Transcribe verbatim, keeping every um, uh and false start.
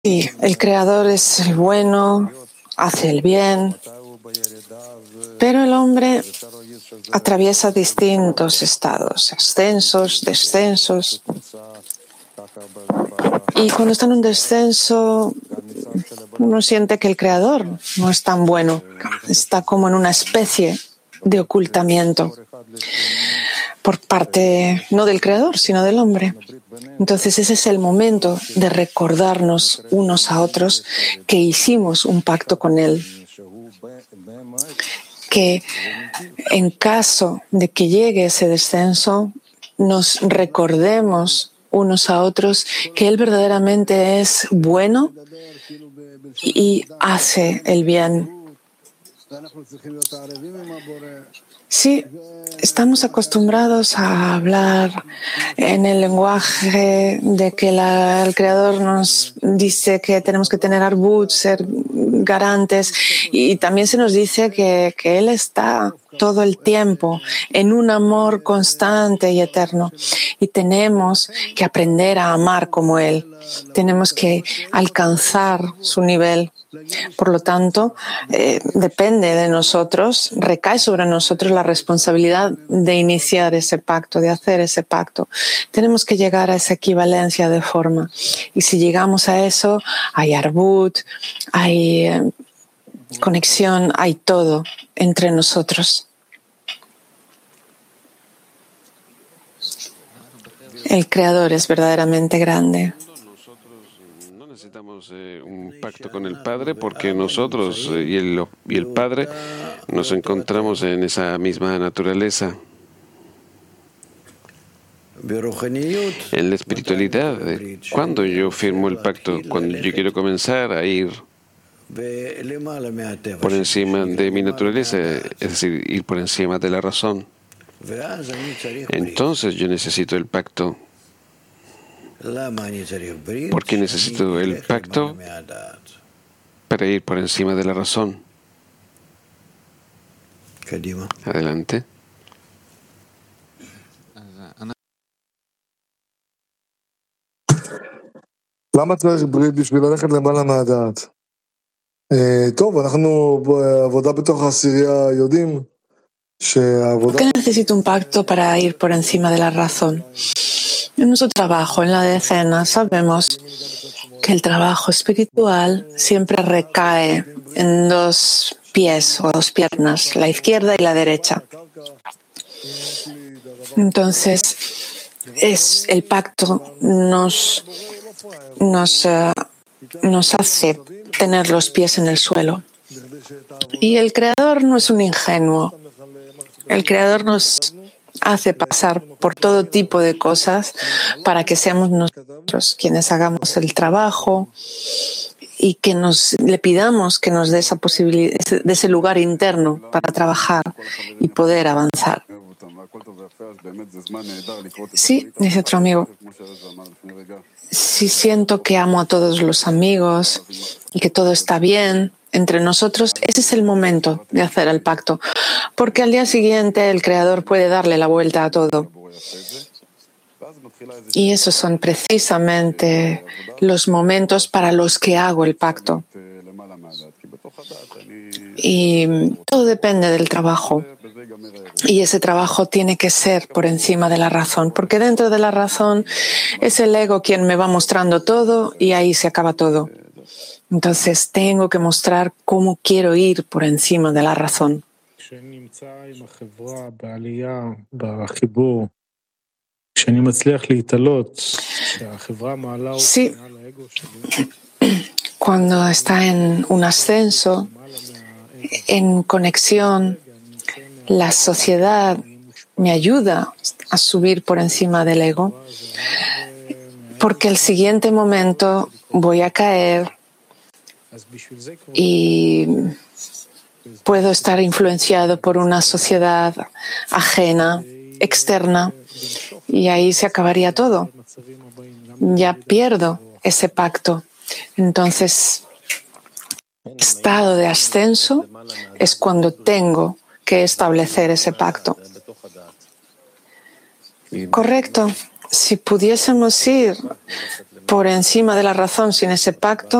Sí, el Creador es el bueno, hace el bien, pero el hombre atraviesa distintos estados, ascensos, descensos. Y cuando está en un descenso, uno siente que el Creador no es tan bueno, está como en una especie de ocultamiento por parte no del Creador, sino del hombre. Entonces ese es el momento de recordarnos unos a otros que hicimos un pacto con Él, que en caso de que llegue ese descenso, nos recordemos unos a otros que Él verdaderamente es bueno y hace el bien. Sí, estamos acostumbrados a hablar en el lenguaje de que la, el Creador nos dice que tenemos que tener arbut, ser garantes, y también se nos dice que, que Él está todo el tiempo en un amor constante y eterno. Y tenemos que aprender a amar como Él. Tenemos que alcanzar su nivel. Por lo tanto, eh, depende de nosotros, recae sobre nosotros la responsabilidad de iniciar ese pacto, de hacer ese pacto. Tenemos que llegar a esa equivalencia de forma. Y si llegamos a eso, hay arbut, hay eh, conexión, hay todo entre nosotros. El Creador es verdaderamente grande. Necesitamos eh, un pacto con el Padre porque nosotros eh, y, el, y el Padre nos encontramos en esa misma naturaleza. En la espiritualidad, eh, cuando yo firmo el pacto, cuando yo quiero comenzar a ir por encima de mi naturaleza, es decir, ir por encima de la razón, entonces yo necesito el pacto. ¿Por qué necesito el pacto? Para ir por encima de la razón. Adelante. למה צריך ברית בשביל lלכת למעלה מהדעת? טוב, אנחנו בעבודה בתוך העשירייה יודעים שהעבודה... ¿Por qué necesito un pacto para ir por encima de la razón? En nuestro trabajo, en la decena, sabemos que el trabajo espiritual siempre recae en dos pies o dos piernas, la izquierda y la derecha. Entonces, es el pacto nos, nos, uh, nos hace tener los pies en el suelo. Y el Creador no es un ingenuo. El Creador nos hace pasar por todo tipo de cosas para que seamos nosotros quienes hagamos el trabajo y que nos le pidamos que nos dé esa posibilidad, de ese lugar interno para trabajar y poder avanzar. Sí, dice otro amigo, si siento que amo a todos los amigos y que todo está bien entre nosotros, ese es el momento de hacer el pacto, porque al día siguiente el Creador puede darle la vuelta a todo. Y esos son precisamente los momentos para los que hago el pacto. Y todo depende del trabajo. Y ese trabajo tiene que ser por encima de la razón, porque dentro de la razón es el ego quien me va mostrando todo y ahí se acaba todo. Entonces tengo que mostrar cómo quiero ir por encima de la razón. Sí, cuando está en un ascenso, en conexión, la sociedad me ayuda a subir por encima del ego, porque el siguiente momento voy a caer y puedo estar influenciado por una sociedad ajena, externa, y ahí se acabaría todo. Ya pierdo ese pacto. Entonces, estado de ascenso es cuando tengo que establecer ese pacto. Correcto. Si pudiésemos ir por encima de la razón sin ese pacto